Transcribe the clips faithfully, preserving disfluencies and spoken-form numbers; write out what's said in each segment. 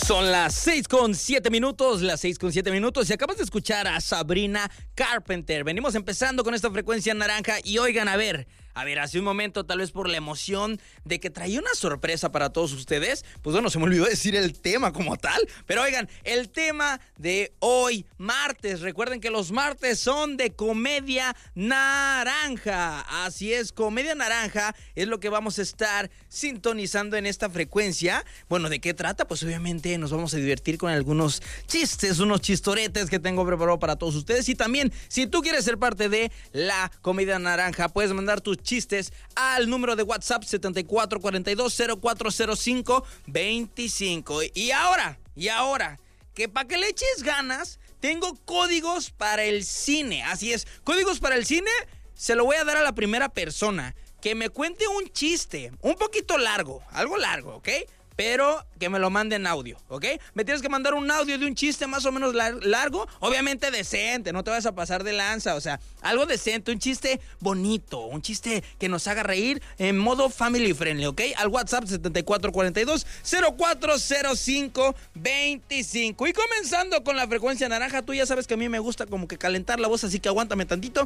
Son las seis con siete minutos, las seis con siete minutos y acabas de escuchar a Sabrina Carpenter. Venimos empezando con esta frecuencia naranja y oigan, a ver, a ver, hace un momento tal vez por la emoción de que traía una sorpresa para todos ustedes, pues bueno, se me olvidó decir el tema como tal, pero oigan, el tema de hoy, martes, recuerden que los martes son de comedia naranja, así es, comedia naranja es lo que vamos a estar sintonizando en esta frecuencia. Bueno, ¿de qué trata? Pues obviamente nos vamos a divertir con algunos chistes, unos chistoretes que tengo preparado para todos ustedes. Y también, si tú quieres ser parte de la comedia naranja, puedes mandar tus chistes al número de WhatsApp setenta y cuatro cuarenta y dos cero cuatro cero cinco veinticinco. Y ahora, y ahora, que para que le eches ganas, tengo códigos para el cine. Así es, códigos para el cine se lo voy a dar a la primera persona que me cuente un chiste, un poquito largo, algo largo, ¿ok? Pero que me lo manden audio, ¿ok? Me tienes que mandar un audio de un chiste más o menos lar- largo, obviamente decente, no te vas a pasar de lanza, o sea, algo decente, un chiste bonito, un chiste que nos haga reír en modo family friendly, ¿ok? Al WhatsApp setenta y cuatro cuarenta y dos cero cuatro cero cinco veinticinco. Y comenzando con la frecuencia naranja, tú ya sabes que a mí me gusta como que calentar la voz, así que aguántame tantito.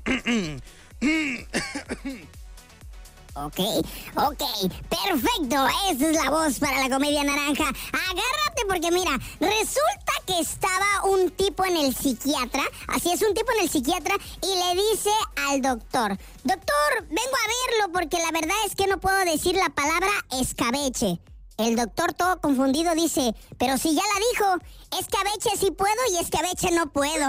Ok, ok, perfecto, esa es la voz para la comedia naranja. Agárrate porque mira, resulta que estaba un tipo en el psiquiatra, así es, un tipo en el psiquiatra y le dice al doctor: doctor, vengo a verlo porque la verdad es que no puedo decir la palabra escabeche. El doctor todo confundido dice: pero si ya la dijo, escabeche sí puedo y escabeche no puedo.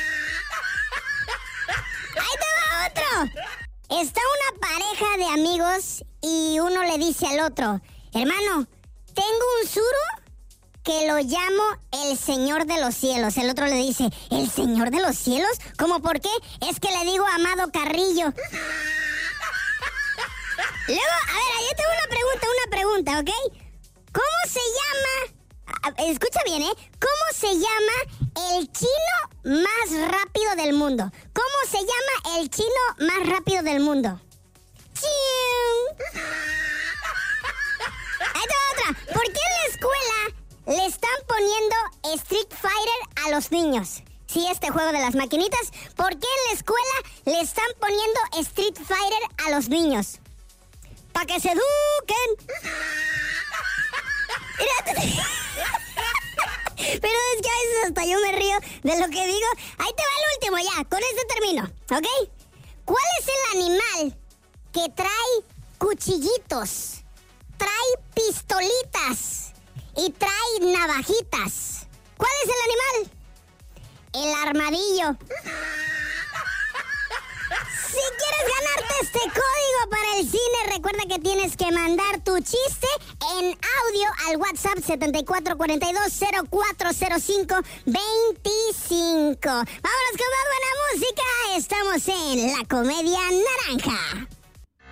¡Ahí te va otro! Está una pareja de amigos y uno le dice al otro: hermano, tengo un suro que lo llamo el Señor de los Cielos. El otro le dice: ¿el Señor de los Cielos? ¿Cómo por qué? Es que le digo Amado Carrillo. Luego, a ver, ahí tengo una pregunta, una pregunta, ¿ok? ¿Cómo se llama? Escucha bien, ¿eh? ¿Cómo se llama el chino más rápido del mundo? ¿Cómo se llama el chino más rápido del mundo? ¡Chin! Ahí está otra. ¿Por qué en la escuela le están poniendo Street Fighter a los niños? Sí, este juego de las maquinitas. ¿Por qué en la escuela le están poniendo Street Fighter a los niños? ¡Para que se eduquen! Pero es que a veces hasta yo me río de lo que digo. Ahí te va el último ya, con este termino, ¿ok? ¿Cuál es el animal que trae cuchillitos, trae pistolitas y trae navajitas? ¿Cuál es el animal? El armadillo. Si quieres ganarte este código para el cine, recuerda que tienes que mandar tu chiste en audio al WhatsApp setenta y cuatro cuarenta y dos cero cuatro cero cinco veinticinco. Vámonos con más buena música. Estamos en la comedia naranja.